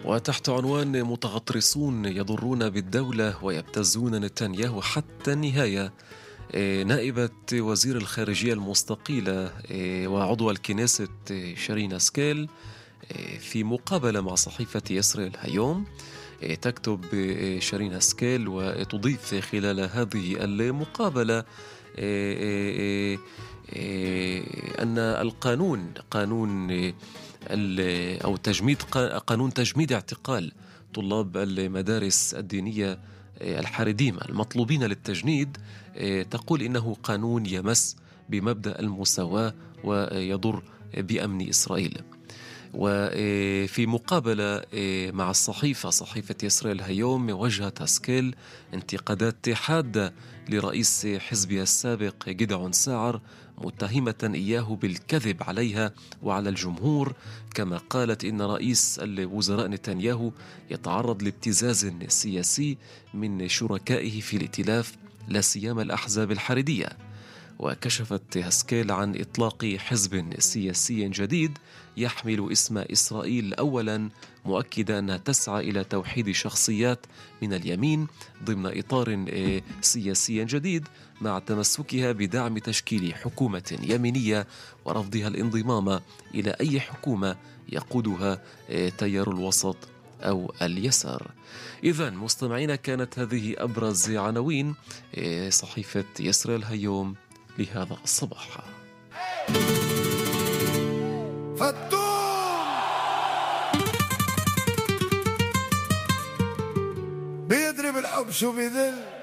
وتحت عنوان متغطرسون يضرون بالدولة ويبتزون نتنياهو حتى النهاية. نائبة وزير الخارجية المستقيلة وعضو الكنيست شيرين سكيل في مقابلة مع صحيفة إسرائيل هيوم تكتب شيرين سكيل وتضيف خلال هذه المقابلة أن القانون أو قانون تجميد اعتقال طلاب المدارس الدينية الحارديم المطلوبين للتجنيد تقول إنه قانون يمس بمبدأ المساواة ويضر بأمن إسرائيل. وفي مقابلة مع صحيفة إسرائيل هيوم وجهت سكيل انتقادات حادة لرئيس حزبها السابق جدعون ساعر متهمة إياه بالكذب عليها وعلى الجمهور، كما قالت إن رئيس الوزراء نتنياهو يتعرض لابتزاز سياسي من شركائه في الائتلاف لا سيما الأحزاب الحريدية. وكشفت هسكيل عن إطلاق حزب سياسي جديد يحمل اسم إسرائيل أولا، مؤكدة أنها تسعى إلى توحيد شخصيات من اليمين ضمن إطار سياسي جديد، مع تمسكها بدعم تشكيل حكومة يمينية ورفضها الانضمام إلى أي حكومة يقودها تيار الوسط أو اليسار. إذن مستمعين، كانت هذه أبرز عناوين صحيفة إسرائيل هيوم لهذا الصباح. فتوم بيضرب الحب شو بيذل.